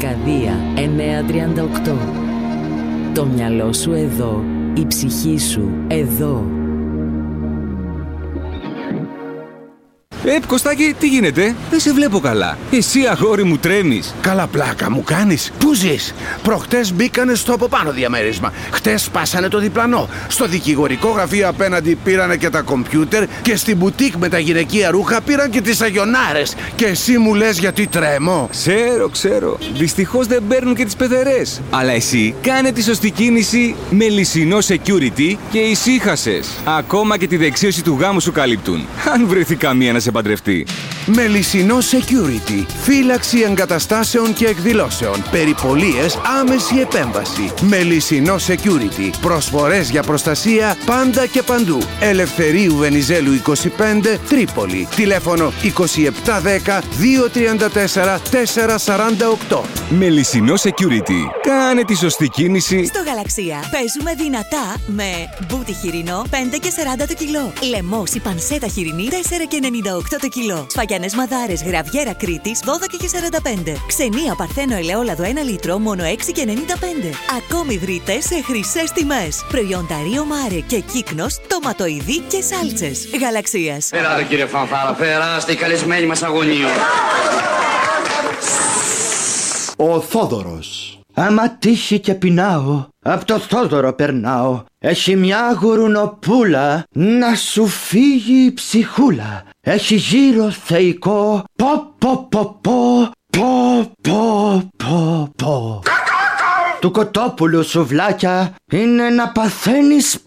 Αρκαδία 938. Το μυαλό σου εδώ, η ψυχή σου εδώ. Κωστάκη, τι γίνεται? Δεν σε βλέπω καλά. Εσύ, αγόρι μου, τρέμεις. Καλά πλάκα μου κάνεις. Πού ζεις? Προχτές μπήκανε στο από πάνω διαμέρισμα. Χτες σπάσανε το διπλανό. Στο δικηγορικό γραφείο απέναντι πήρανε και τα κομπιούτερ. Και στην μπουτίκ με τα γυναικεία ρούχα πήραν και τις αγιονάρες. Και εσύ μου λες γιατί τρέμω? Ξέρω. Δυστυχώς δεν παίρνουν και τις πεθερές. Αλλά εσύ κάνε τη σωστή κίνηση με Λυσινό Security και ησύχασες. Ακόμα και τη δεξίωση του γάμου σου καλύπτουν. Αν βρεθεί καμία να σε παντρευτεί. Με Λυσινό Security. Φύλαξη εγκαταστάσεων και εκδηλώσεων. Περιπολίες, άμεση επέμβαση. Με Λυσινό Security. Προσφορές για προστασία πάντα και παντού. Ελευθερίου Βενιζέλου 25, Τρίπολη. Τηλέφωνο 2710 234 448. Με Λυσινό Security. Κάνε τη σωστή κίνηση. Στο Γαλαξία παίζουμε δυνατά με μπούτι χοιρινό 5 και 40 το κιλό. Λεμός η πανσέτα χοιρινή 4 και 98 το κιλό. Σφαγιανές μαδάρες γραβιέρα Κρήτης 12 και 45. Ξενία Παρθένο ελαιόλαδο 1 λίτρο μόνο 6 και 95. Ακόμη βρείτε σε χρυσές τιμές. Προϊόντα Ρίο Μάρε και Κύκνος, τοματοειδή και σάλτσες. Γαλαξίας. Περάτε κύριε Φανφάρα, περάστε οι καλεσμένοι μας αγωνίων. Ο Θόδωρος. Άμα τύχει και πεινάω, απ' το Θόδωρο περνάω. Έχει μια γουρουνοπούλα να σου φύγει η ψυχούλα. Έχει γύρο θεϊκό, πω. Του κοτόπουλου σουβλάκια είναι να παθαίνεις